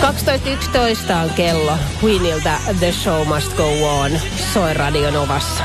12.11 on kello. Queeniltä The Show Must Go On soi Radio Novassa.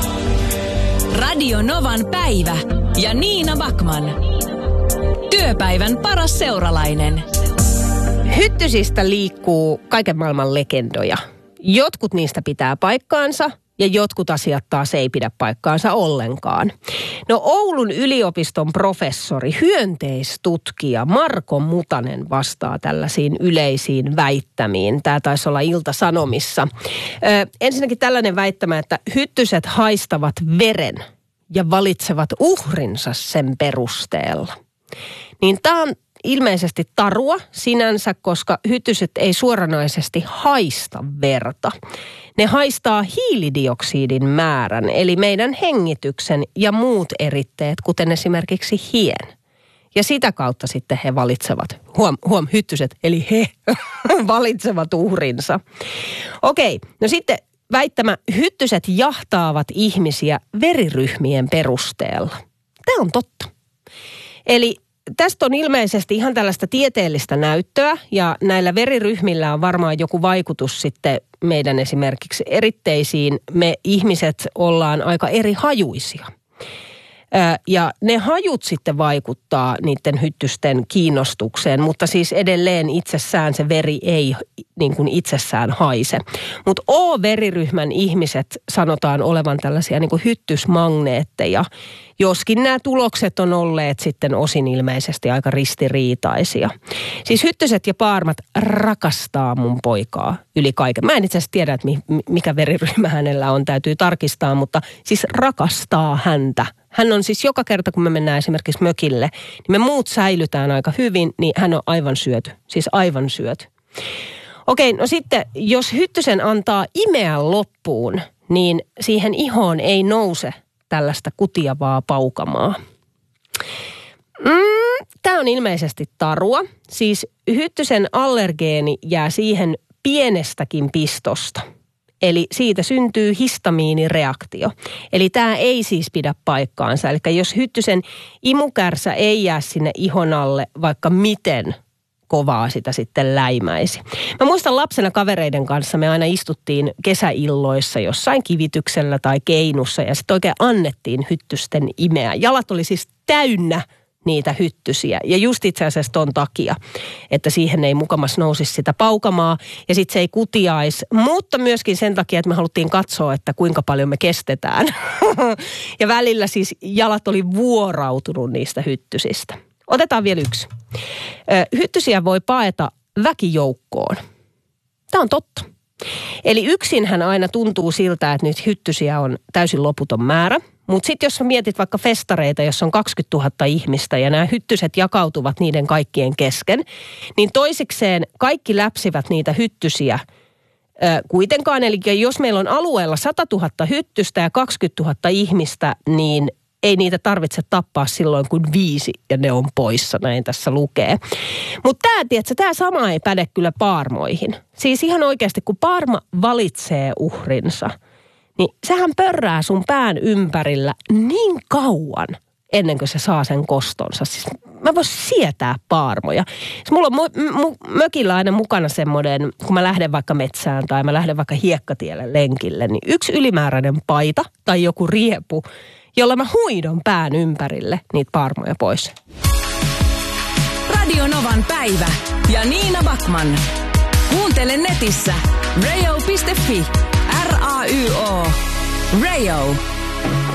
Radio Novan päivä ja Niina Backman. Työpäivän paras seuralainen. Hyttysistä liikkuu kaiken maailman legendoja. Jotkut niistä pitää paikkaansa ja jotkut asiat taas ei pidä paikkaansa ollenkaan. No Oulun yliopiston professori, hyönteistutkija Marko Mutanen vastaa tällaisiin yleisiin väittämiin. Tämä taisi olla Ilta-Sanomissa. Ensinnäkin tällainen väittämä, että hyttyset haistavat veren ja valitsevat uhrinsa sen perusteella. Niin tämä on ilmeisesti tarua sinänsä, koska hyttyset ei suoranaisesti haista verta. Ne haistaa hiilidioksidin määrän, eli meidän hengityksen ja muut eritteet, kuten esimerkiksi hien. Ja sitä kautta sitten he valitsevat, hyttyset, eli he valitsevat uhrinsa. Okei, no sitten väittämä, hyttyset jahtaavat ihmisiä veriryhmien perusteella. Tämä on totta. Eli tästä on ilmeisesti ihan tällaista tieteellistä näyttöä ja näillä veriryhmillä on varmaan joku vaikutus sitten meidän esimerkiksi eritteisiin. Me ihmiset ollaan aika eri hajuisia. Ja ne hajut sitten vaikuttaa niiden hyttysten kiinnostukseen, mutta siis edelleen itsessään se veri ei niin kuin itsessään haise. Mutta O-veriryhmän ihmiset sanotaan olevan tällaisia niin kuin hyttysmagneetteja, joskin nämä tulokset on olleet sitten osin ilmeisesti aika ristiriitaisia. Siis hyttyset ja paarmat rakastaa mun poikaa yli kaiken. Mä en itse asiassa tiedä, että mikä veriryhmä hänellä on, täytyy tarkistaa, mutta siis rakastaa häntä. Hän on siis joka kerta, kun me mennään esimerkiksi mökille, niin me muut säilytään aika hyvin, niin hän on aivan syöty. Siis aivan syöty. Okei, no sitten jos hyttysen antaa imeä loppuun, niin siihen ihoon ei nouse tällaista kutiavaa paukamaa. Tämä on ilmeisesti tarua. Siis hyttysen allergeeni jää siihen pienestäkin pistosta. Eli siitä syntyy histamiinireaktio. Eli tämä ei siis pidä paikkaansa. Eli jos hyttysen imukärsä ei jää sinne ihon alle, vaikka miten kovaa sitä sitten läimäisi. Mä muistan lapsena kavereiden kanssa me aina istuttiin kesäilloissa jossain kivityksellä tai keinussa ja sitten oikein annettiin hyttysten imeä. Jalat oli siis täynnä niitä hyttysiä ja just itse asiassa ton takia, että siihen ei mukamas nousisi sitä paukamaa ja sitten se ei kutiaisi, mutta myöskin sen takia, että me haluttiin katsoa, että kuinka paljon me kestetään. Ja välillä siis jalat oli vuorautunut niistä hyttysistä. Otetaan vielä yksi. Hyttysiä voi paeta väkijoukkoon. Tämä on totta. Eli yksinhän aina tuntuu siltä, että nyt hyttysiä on täysin loputon määrä. Mutta sitten jos mietit vaikka festareita, jossa on 20 000 ihmistä ja nämä hyttyset jakautuvat niiden kaikkien kesken, niin toisekseen kaikki läpsivät niitä hyttysiä kuitenkaan. Eli jos meillä on alueella 100 000 hyttystä ja 20 000 ihmistä, niin ei niitä tarvitse tappaa silloin, kun 5 ja ne on poissa, näin tässä lukee. Mutta tämä sama ei päde kyllä paarmoihin. Siis ihan oikeasti, kun paarma valitsee uhrinsa, niin sehän pörrää sun pään ympärillä niin kauan, ennen kuin se saa sen kostonsa. Siis mä voisin sietää paarmoja. Siis mulla on mökillä aina mukana semmoinen, kun mä lähden vaikka metsään tai mä lähden vaikka hiekkatielle lenkille, niin yksi ylimääräinen paita tai joku riepu, jolla mä huidon pään ympärille niitä paarmoja pois. Radio Novan päivä ja Niina Backman. Kuuntele netissä rayo.fi. RAYO. Rayo.